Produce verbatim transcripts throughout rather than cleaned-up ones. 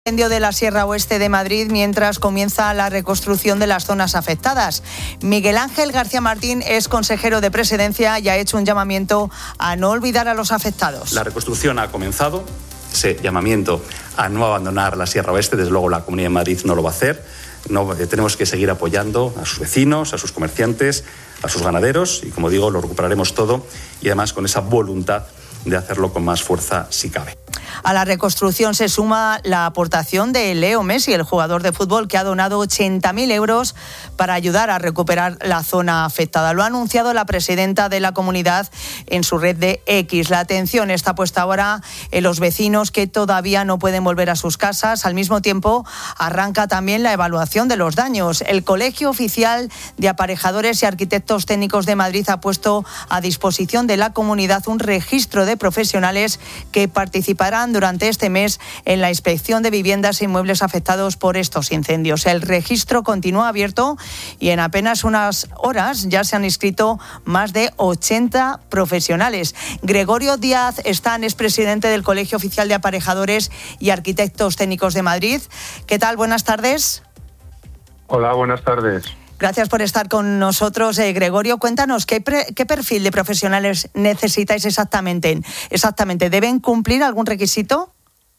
Incendio de la Sierra Oeste de Madrid mientras comienza la reconstrucción de las zonas afectadas. Miguel Ángel García Martín es consejero de Presidencia y ha hecho un llamamiento a no olvidar a los afectados. La reconstrucción ha comenzado. Ese llamamiento a no abandonar la Sierra Oeste, desde luego la Comunidad de Madrid no lo va a hacer. No, eh, tenemos que seguir apoyando a sus vecinos, a sus comerciantes, a sus ganaderos y, como digo, lo recuperaremos todo y además con esa voluntad de hacerlo con más fuerza si cabe. A la reconstrucción se suma la aportación de Leo Messi, el jugador de fútbol que ha donado ochenta mil euros para ayudar a recuperar la zona afectada. Lo ha anunciado la presidenta de la comunidad en su red de X. La atención está puesta ahora en los vecinos que todavía no pueden volver a sus casas. Al mismo tiempo, arranca también la evaluación de los daños. El Colegio Oficial de Aparejadores y Arquitectos Técnicos de Madrid ha puesto a disposición de la comunidad un registro de profesionales que participarán durante este mes en la inspección de viviendas e inmuebles afectados por estos incendios. El registro continúa abierto y en apenas unas horas ya se han inscrito más de ochenta profesionales. Gregorio Díaz Están es presidente del Colegio Oficial de Aparejadores y Arquitectos Técnicos de Madrid. ¿Qué tal? Buenas tardes. Hola, buenas tardes. Gracias por estar con nosotros, eh, Gregorio. Cuéntanos, ¿qué, pre, ¿qué perfil de profesionales necesitáis exactamente? Exactamente, ¿deben cumplir algún requisito?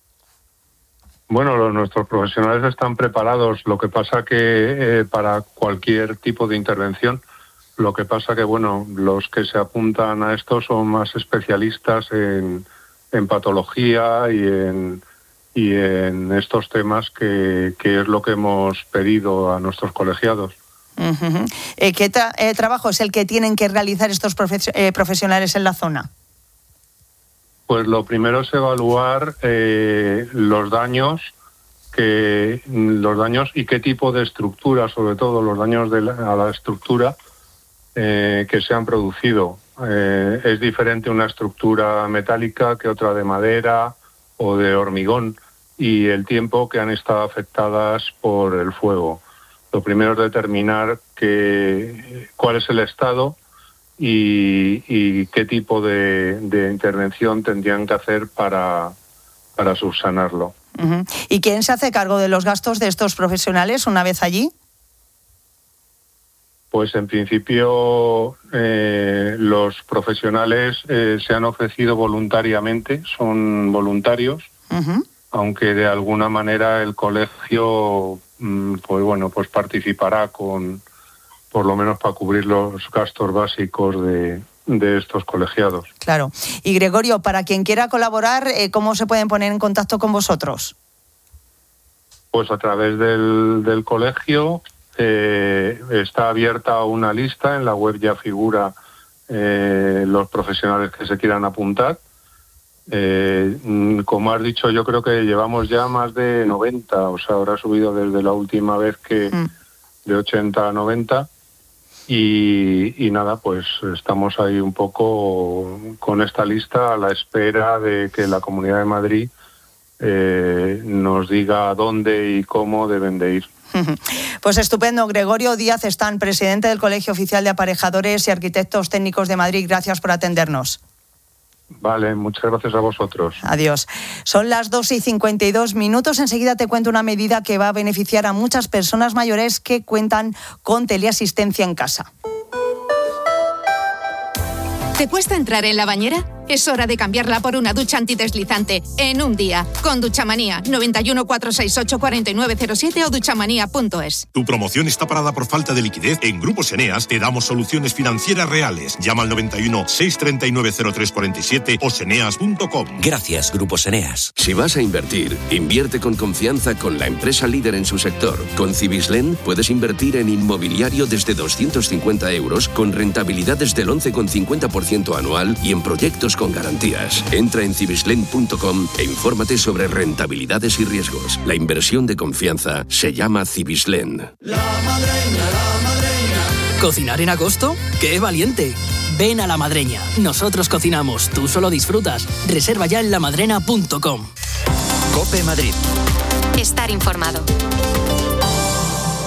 Bueno, los, nuestros profesionales están preparados. Lo que pasa que eh, para cualquier tipo de intervención, lo que pasa que, bueno, los que se apuntan a esto son más especialistas en, en patología y en, y en estos temas que, que es lo que hemos pedido a nuestros colegiados. Uh-huh. Eh, ¿Qué tra- eh, trabajo es el que tienen que realizar estos profe- eh, profesionales en la zona? Pues lo primero es evaluar eh, los daños que los daños y qué tipo de estructura, sobre todo los daños de la, a la estructura eh, que se han producido. Eh, es diferente una estructura metálica que otra de madera o de hormigón y el tiempo que han estado afectadas por el fuego. Lo primero es determinar que, cuál es el estado y, y qué tipo de, de intervención tendrían que hacer para, para subsanarlo. Uh-huh. ¿Y quién se hace cargo de los gastos de estos profesionales una vez allí? Pues en principio eh, los profesionales eh, se han ofrecido voluntariamente, son voluntarios, uh-huh. aunque de alguna manera el colegio pues bueno, pues participará con, por lo menos para cubrir los gastos básicos de, de estos colegiados. Claro. Y Gregorio, para quien quiera colaborar, ¿cómo se pueden poner en contacto con vosotros? Pues a través del, del colegio eh, está abierta una lista, en la web ya figura eh, los profesionales que se quieran apuntar. Eh, como has dicho, yo creo que llevamos ya más de noventa, o sea, ahora ha subido desde la última vez que mm. de ochenta a noventa y, y nada, pues estamos ahí un poco con esta lista a la espera de que la Comunidad de Madrid eh, nos diga dónde y cómo deben de ir. Pues estupendo. Gregorio Díaz Están, presidente del Colegio Oficial de Aparejadores y Arquitectos Técnicos de Madrid. Gracias por atendernos. Vale, muchas gracias a vosotros. Adiós. Son las dos y cincuenta y dos minutos. Enseguida te cuento una medida que va a beneficiar a muchas personas mayores que cuentan con teleasistencia en casa. ¿Te cuesta entrar en la bañera? Es hora de cambiarla por una ducha antideslizante en un día. Con Duchamanía, noventa y uno, cuatrocientos sesenta y ocho, cuarenta y nueve cero siete o duchamanía punto es. Tu promoción está parada por falta de liquidez. En Grupos Eneas te damos soluciones financieras reales. Llama al noventa y uno, seiscientos treinta y nueve, cero tres cuarenta y siete o seneas punto com. Gracias, Grupos Eneas. Si vas a invertir, invierte con confianza con la empresa líder en su sector. Con Cibislen puedes invertir en inmobiliario desde doscientos cincuenta euros con rentabilidades del once coma cincuenta por ciento anual y en proyectos con garantías. Entra en cibislen punto com e infórmate sobre rentabilidades y riesgos. La inversión de confianza se llama Cibislen. La Madreña, la Madreña. ¿Cocinar en agosto? ¡Qué valiente! Ven a La Madreña. Nosotros cocinamos, tú solo disfrutas. Reserva ya en lamadrena punto com. COPE Madrid. Estar informado.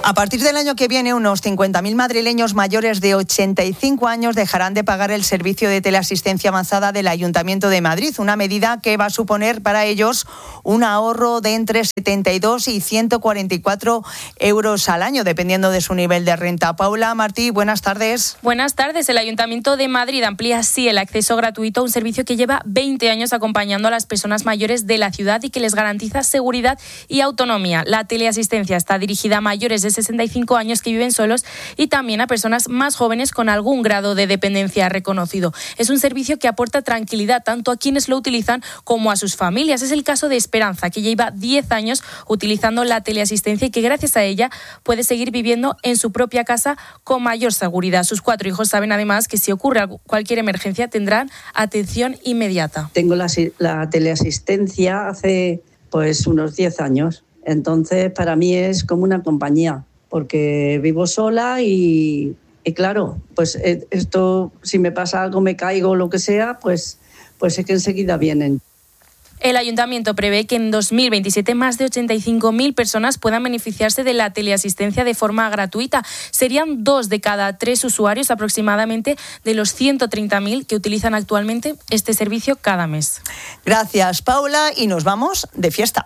A partir del año que viene, unos cincuenta mil madrileños mayores de ochenta y cinco años dejarán de pagar el servicio de teleasistencia avanzada del Ayuntamiento de Madrid, una medida que va a suponer para ellos un ahorro de entre setenta y dos y ciento cuarenta y cuatro euros al año, dependiendo de su nivel de renta. Paula Martí, buenas tardes. Buenas tardes. El Ayuntamiento de Madrid amplía así el acceso gratuito a un servicio que lleva veinte años acompañando a las personas mayores de la ciudad y que les garantiza seguridad y autonomía. La teleasistencia está dirigida a mayores de sesenta y cinco años que viven solos y también a personas más jóvenes con algún grado de dependencia reconocido. Es un servicio que aporta tranquilidad tanto a quienes lo utilizan como a sus familias. Es el caso de Esperanza, que lleva diez años utilizando la teleasistencia y que gracias a ella puede seguir viviendo en su propia casa con mayor seguridad. Sus cuatro hijos saben además que si ocurre cualquier emergencia tendrán atención inmediata. Tengo la, la teleasistencia hace pues unos diez años, entonces para mí es como una compañía, porque vivo sola y, y claro, pues esto, si me pasa algo, me caigo o lo que sea, pues, pues es que enseguida vienen. El Ayuntamiento prevé que en dos mil veintisiete más de ochenta y cinco mil personas puedan beneficiarse de la teleasistencia de forma gratuita. Serían dos de cada tres usuarios aproximadamente de los ciento treinta mil que utilizan actualmente este servicio cada mes. Gracias, Paula, y nos vamos de fiesta.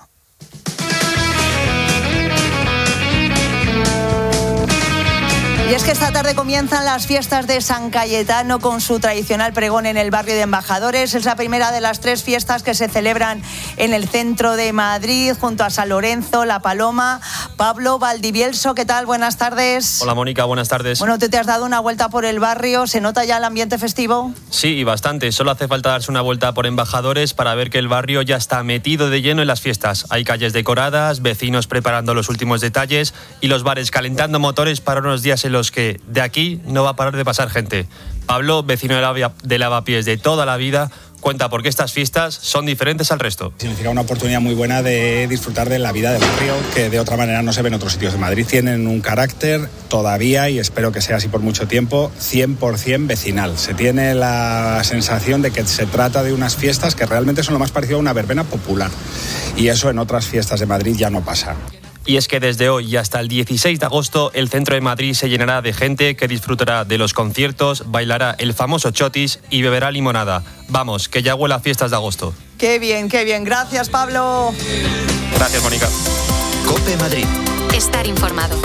Y es que esta tarde comienzan las fiestas de San Cayetano con su tradicional pregón en el barrio de Embajadores. Es la primera de las tres fiestas que se celebran en el centro de Madrid, junto a San Lorenzo, La Paloma. Pablo Valdivielso, ¿qué tal? Buenas tardes. Hola, Mónica, buenas tardes. Bueno, tú te has dado una vuelta por el barrio. ¿Se nota ya el ambiente festivo? Sí, y bastante. Solo hace falta darse una vuelta por Embajadores para ver que el barrio ya está metido de lleno en las fiestas. Hay calles decoradas, vecinos preparando los últimos detalles y los bares calentando motores para unos días en los que de aquí no va a parar de pasar gente. Pablo, vecino de, lava, de Lavapiés de toda la vida, cuenta por qué estas fiestas son diferentes al resto. Significa una oportunidad muy buena de disfrutar de la vida del barrio, que de otra manera no se ve en otros sitios de Madrid. Tienen un carácter todavía, y espero que sea así por mucho tiempo, cien por ciento vecinal. Se tiene la sensación de que se trata de unas fiestas que realmente son lo más parecido a una verbena popular. Y eso en otras fiestas de Madrid ya no pasa. Y es que desde hoy y hasta el dieciséis de agosto el centro de Madrid se llenará de gente que disfrutará de los conciertos, bailará el famoso chotis y beberá limonada. Vamos, que ya huele a fiestas de agosto. Qué bien, qué bien. Gracias, Pablo. Gracias, Mónica. COPE Madrid. Estar informado.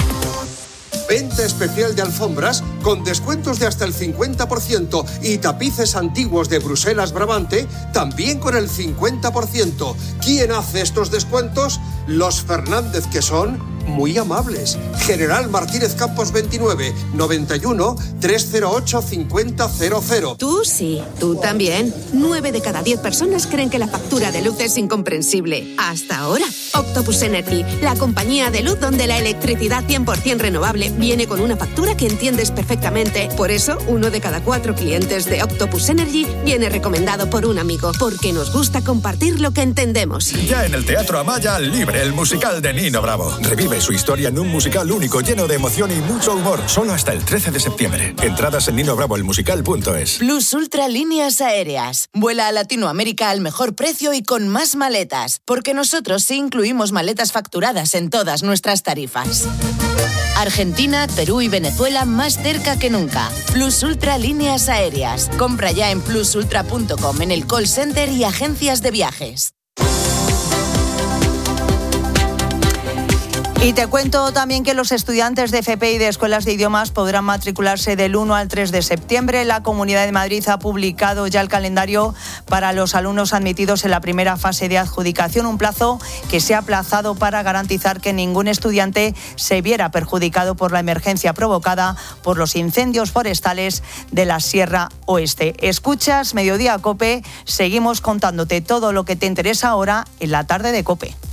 Venta especial de alfombras con descuentos de hasta el cincuenta por ciento y tapices antiguos de Bruselas Brabante también con el cincuenta por ciento. ¿Quién hace estos descuentos? Los Fernández, que son muy amables. General Martínez Campos veintinueve, noventa y uno, trescientos ocho, cincuenta cero cero. Tú sí, tú también. Nueve de cada diez personas creen que la factura de luz es incomprensible. Hasta ahora. Octopus Energy, la compañía de luz donde la electricidad cien por ciento renovable viene con una factura que entiendes perfectamente. Por eso, uno de cada cuatro clientes de Octopus Energy viene recomendado por un amigo, porque nos gusta compartir lo que entendemos. Ya en el Teatro Amaya, Libre, el musical de Nino Bravo. Revive su historia en un musical único, lleno de emoción y mucho humor. Solo hasta el trece de septiembre. Entradas en nino bravo el musical punto es. Plus Ultra Líneas Aéreas. Vuela a Latinoamérica al mejor precio y con más maletas. Porque nosotros sí incluimos maletas facturadas en todas nuestras tarifas. Argentina, Perú y Venezuela más cerca que nunca. Plus Ultra Líneas Aéreas. Compra ya en plus ultra punto com, en el call center y agencias de viajes. Y te cuento también que los estudiantes de F P y de escuelas de idiomas podrán matricularse del uno al tres de septiembre. La Comunidad de Madrid ha publicado ya el calendario para los alumnos admitidos en la primera fase de adjudicación, un plazo que se ha aplazado para garantizar que ningún estudiante se viera perjudicado por la emergencia provocada por los incendios forestales de la Sierra Oeste. Escuchas Mediodía COPE, seguimos contándote todo lo que te interesa ahora en la tarde de COPE.